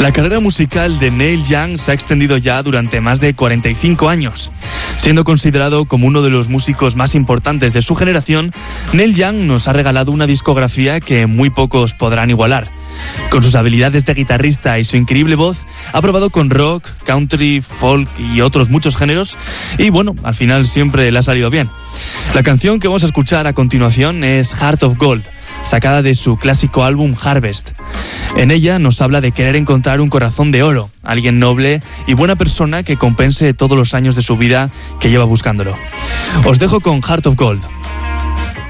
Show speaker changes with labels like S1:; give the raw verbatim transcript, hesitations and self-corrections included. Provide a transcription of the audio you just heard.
S1: La carrera musical de Neil Young se ha extendido ya durante más de cuarenta y cinco años. Siendo considerado como uno de los músicos más importantes de su generación, Neil Young nos ha regalado una discografía que muy pocos podrán igualar. Con sus habilidades de guitarrista y su increíble voz, ha probado con rock, country, folk y otros muchos géneros, y bueno, al final siempre le ha salido bien. La canción que vamos a escuchar a continuación es Heart of Gold, sacada de su clásico álbum Harvest. En ella nos habla de querer encontrar un corazón de oro, alguien noble y buena persona que compense todos los años de su vida que lleva buscándolo. Os dejo con Heart of Gold.